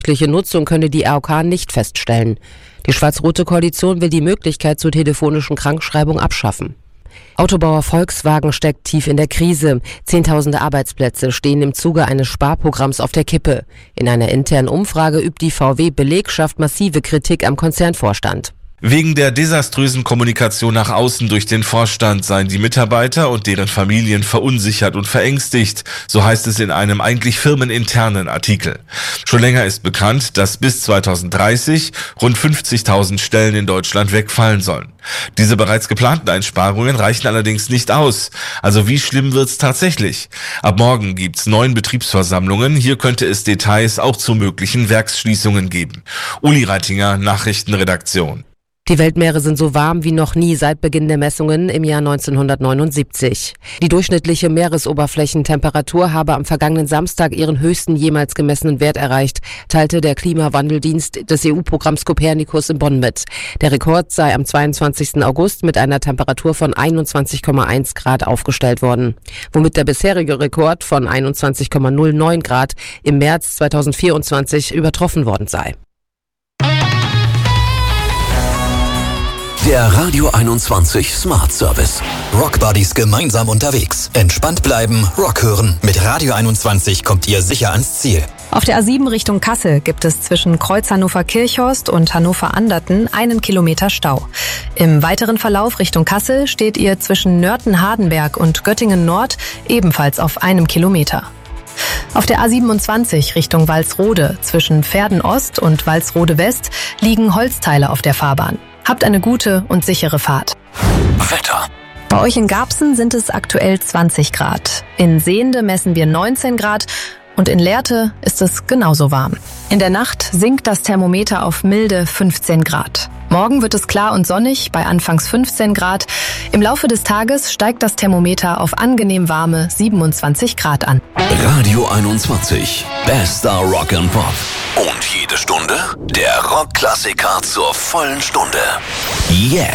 Nutzung könne die AOK nicht feststellen. Die schwarz-rote Koalition will die Möglichkeit zur telefonischen Krankschreibung abschaffen. Autobauer Volkswagen steckt tief in der Krise. Zehntausende Arbeitsplätze stehen im Zuge eines Sparprogramms auf der Kippe. In einer internen Umfrage übt die VW-Belegschaft massive Kritik am Konzernvorstand. Wegen der desaströsen Kommunikation nach außen durch den Vorstand seien die Mitarbeiter und deren Familien verunsichert und verängstigt, so heißt es in einem eigentlich firmeninternen Artikel. Schon länger ist bekannt, dass bis 2030 rund 50.000 Stellen in Deutschland wegfallen sollen. Diese bereits geplanten Einsparungen reichen allerdings nicht aus. Also wie schlimm wird's tatsächlich? Ab morgen gibt's 9 Betriebsversammlungen. Hier könnte es Details auch zu möglichen Werksschließungen geben. Uli Reitinger, Nachrichtenredaktion. Die Weltmeere sind so warm wie noch nie seit Beginn der Messungen im Jahr 1979. Die durchschnittliche Meeresoberflächentemperatur habe am vergangenen Samstag ihren höchsten jemals gemessenen Wert erreicht, teilte der Klimawandeldienst des EU-Programms Copernicus in Bonn mit. Der Rekord sei am 22. August mit einer Temperatur von 21,1 Grad aufgestellt worden, womit der bisherige Rekord von 21,09 Grad im März 2024 übertroffen worden sei. Der Radio 21 Smart Service. Rockbuddies gemeinsam unterwegs. Entspannt bleiben, Rock hören. Mit Radio 21 kommt ihr sicher ans Ziel. Auf der A7 Richtung Kassel gibt es zwischen Kreuz Hannover-Kirchhorst und Hannover-Anderten 1 Kilometer Stau. Im weiteren Verlauf Richtung Kassel steht ihr zwischen Nörten-Hardenberg und Göttingen-Nord ebenfalls auf 1 Kilometer. Auf der A27 Richtung Walsrode zwischen Verden-Ost und Walsrode-West liegen Holzteile auf der Fahrbahn. Habt eine gute und sichere Fahrt. Wetter. Bei euch in Garbsen sind es aktuell 20 Grad. In Sehnde messen wir 19 Grad und in Lehrte ist es genauso warm. In der Nacht sinkt das Thermometer auf milde 15 Grad. Morgen wird es klar und sonnig bei anfangs 15 Grad. Im Laufe des Tages steigt das Thermometer auf angenehm warme 27 Grad an. Radio 21. Bester Rock and Pop. Und jede Stunde der Rockklassiker zur vollen Stunde. Yeah.